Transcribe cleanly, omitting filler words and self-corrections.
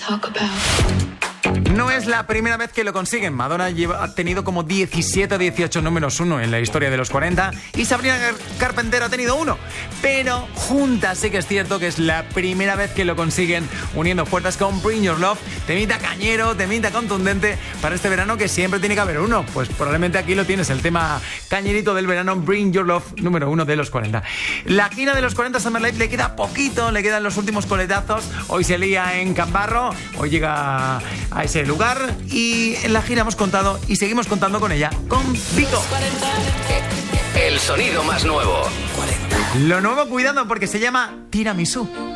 No es la primera vez que lo consiguen. Madonna ha tenido como 17 o 18 números 1 en la historia de los 40 y Sabrina Carpenter ha tenido 1. Pero juntas sí que es cierto que es la primera vez que lo consiguen, uniendo fuerzas con Bring Your Love, temita cañero, temita contundente para este verano, que siempre tiene que haber uno. Pues probablemente aquí lo tienes, el tema cañerito del verano, Bring Your Love, número 1 de los 40. La gira de los 40 Summer Live le queda poquito, le quedan los últimos coletazos. Hoy se lía en Cambarro, hoy llega a ese lugar y en la gira hemos contado y seguimos contando con ella, con Vico. El sonido más nuevo. 40. Lo nuevo, cuidado, porque se llama Tiramisú.